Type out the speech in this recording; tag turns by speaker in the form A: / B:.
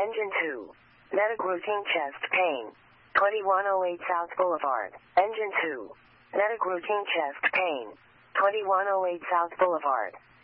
A: Engine 2. Medic routine chest pain. 2108 South Boulevard. Engine 2. Medic routine chest pain. 2108 South Boulevard.